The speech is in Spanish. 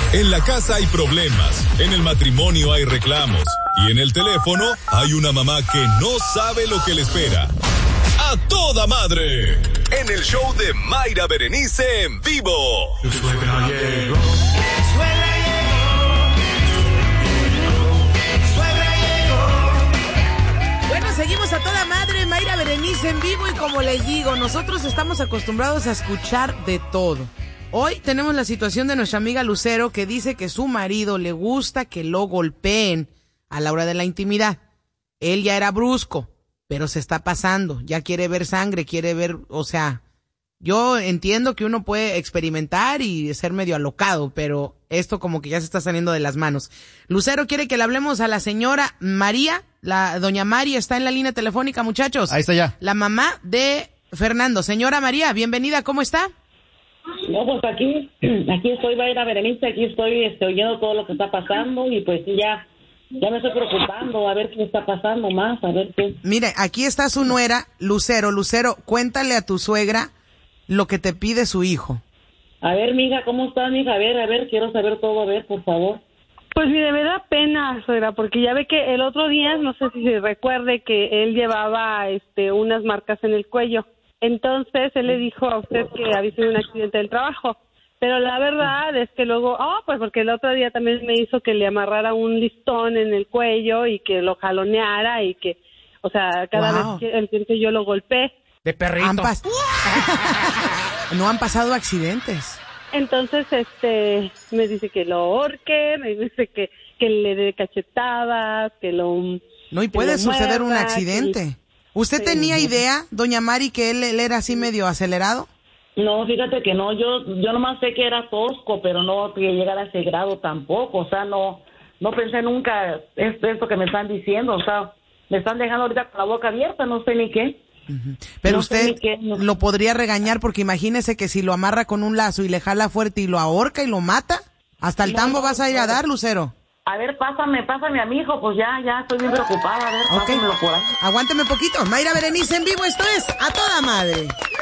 En la casa hay problemas, en el matrimonio hay reclamos y en el teléfono hay una mamá que no sabe lo que le espera. ¡A toda madre! En el show de Mayra Berenice en vivo. Tu suegra llegó. Bueno, seguimos a toda madre, Mayra Berenice en vivo y como les digo, nosotros estamos acostumbrados a escuchar de todo. Hoy tenemos la situación de nuestra amiga Lucero que dice que su marido le gusta que lo golpeen a la hora de la intimidad. Él ya era brusco, pero se está pasando, ya quiere ver sangre, quiere ver, o sea, yo entiendo que uno puede experimentar y ser medio alocado, pero esto como que ya se está saliendo de las manos. Lucero quiere que le hablemos a la señora María, la doña María está en la línea telefónica, muchachos. Ahí está ya. La mamá de Fernando. Señora María, bienvenida, ¿cómo está? No, pues aquí estoy, Mayra Berenice, aquí estoy oyendo todo lo que está pasando y pues sí, ya me estoy preocupando a ver qué está pasando más, a ver qué. Mire, aquí está su nuera, Lucero. Lucero, cuéntale a tu suegra lo que te pide su hijo. A ver, mija, ¿cómo estás, mija? A ver, quiero saber todo, a ver, por favor. Pues mire, me da pena, suegra, porque ya ve que el otro día, no sé si se recuerde que él llevaba unas marcas en el cuello. Entonces, él le dijo a usted que había sido un accidente del trabajo. Pero la verdad es que luego, pues porque el otro día también me hizo que le amarrara un listón en el cuello y que lo jaloneara y que, o sea, cada vez que él siente yo lo golpeé. De perrito. No han pasado accidentes. Entonces, me dice que lo ahorque, me dice que le dé cachetadas, que lo... No, y puede suceder un muerda, accidente. ¿Usted tenía idea, doña Mari, que él era así medio acelerado? No, fíjate que no, yo nomás sé que era tosco, pero no que llegara a ese grado tampoco, o sea, no pensé nunca esto que me están diciendo, o sea, me están dejando ahorita con la boca abierta, no sé ni qué. Uh-huh. Pero no usted no. lo podría regañar porque imagínese que si lo amarra con un lazo y le jala fuerte y lo ahorca y lo mata, hasta el tambo vas a ir a dar, Lucero. A ver, pásame a mi hijo, pues ya estoy bien preocupada, a ver, pásamelo por ahí. Aguánteme poquito. Mayra Berenice en vivo, esto es A Toda Madre.